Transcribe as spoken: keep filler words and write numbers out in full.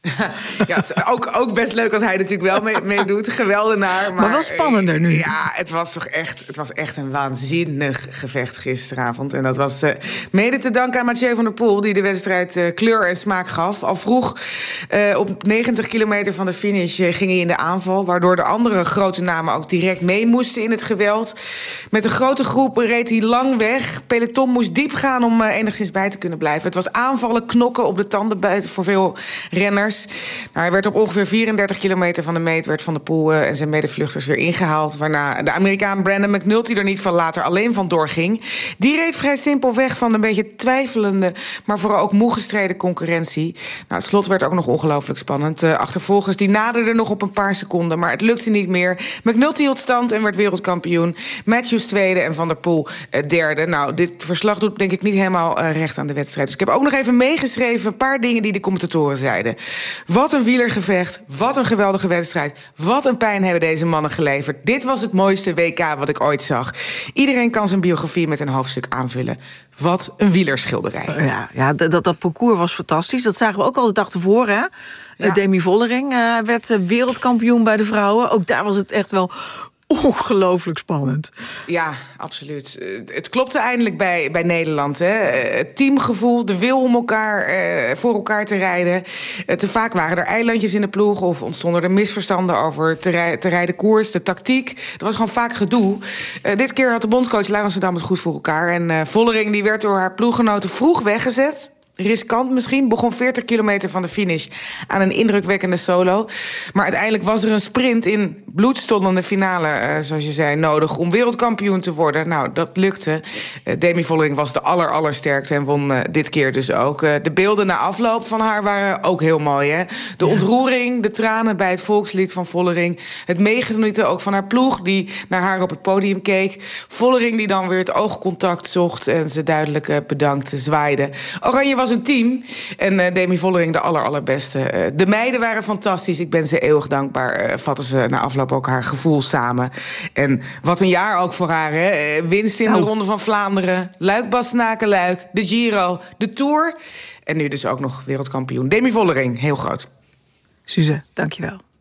Ja, het is ook, ook best leuk als hij natuurlijk wel mee, meedoet. Geweldenaar. Maar, maar wel spannender nu. Ja, het was toch echt, het was echt een waanzinnig gevecht gisteravond. En dat was uh, mede te danken aan Mathieu van der Poel, die de wedstrijd uh, kleur en smaak gaf. Al vroeg uh, op negentig kilometer van de finish uh, ging hij in de aanval, waardoor de andere grote namen ook direct mee moesten in het geweld. Met een grote groep reed hij lang weg. Peloton moest diep gaan om uh, enigszins bij te kunnen blijven. Het was aanvallen, knokken op de tanden bij, voor veel renners. Nou, hij werd op ongeveer vierendertig kilometer van de meet werd Van der Poel uh, en zijn medevluchters weer ingehaald, waarna de Amerikaan Brandon McNulty er niet van later alleen van doorging. Die reed vrij simpel weg van een beetje twijfelende, maar vooral ook moe gestreden concurrentie. Nou, het slot werd ook nog ongelooflijk spannend. Uh, achtervolgers die naderden nog op een paar seconden, maar het lukte niet meer. McNulty hield stand en werd wereldkampioen. Matthews tweede en Van der Poel uh, derde. Nou, dit verslag doet denk ik niet helemaal uh, recht aan de wedstrijd. Dus ik heb ook nog even meegeschreven een paar dingen die de commentatoren zeiden. Wat een wielergevecht. Wat een geweldige wedstrijd. Wat een pijn hebben deze mannen geleverd. Dit was het mooiste W K wat ik ooit zag. Iedereen kan zijn biografie met een hoofdstuk aanvullen. Wat een wielerschilderij. Ja, ja dat, dat parcours was fantastisch. Dat zagen we ook al de dag tevoren. Hè? Ja. Demi Vollering uh, werd wereldkampioen bij de vrouwen. Ook daar was het echt wel ongelooflijk spannend. Ja, absoluut. Het klopte eindelijk bij, bij Nederland. Hè. Het teamgevoel, de wil om elkaar eh, voor elkaar te rijden. Te vaak waren er eilandjes in de ploeg of ontstonden er misverstanden over te, rij, te rijden koers, de tactiek. Er was gewoon vaak gedoe. Uh, dit keer had de bondscoach Laurens Dam het goed voor elkaar. En uh, Vollering die werd door haar ploeggenoten vroeg weggezet. Riskant misschien, begon veertig kilometer van de finish aan een indrukwekkende solo. Maar uiteindelijk was er een sprint in bloedstollende finale, uh, zoals je zei, nodig om wereldkampioen te worden. Nou, dat lukte. Uh, Demi Vollering was de aller, allersterkste en won uh, dit keer dus ook. Uh, de beelden na afloop van haar waren ook heel mooi, hè? De ontroering, de tranen bij het volkslied van Vollering. Het meegenieten ook van haar ploeg, die naar haar op het podium keek. Vollering die dan weer het oogcontact zocht en ze duidelijk uh, bedankte, zwaaide. Oranje was was een team. En uh, Demi Vollering de aller, allerbeste. Uh, de meiden waren fantastisch. Ik ben ze eeuwig dankbaar. Uh, vatten ze na afloop ook haar gevoel samen. En wat een jaar ook voor haar. Hè? Uh, winst in oh. de Ronde van Vlaanderen. Luik-Bastenaken-Luik. De Giro. De Tour. En nu dus ook nog wereldkampioen. Demi Vollering, heel groot. Suze, dankjewel.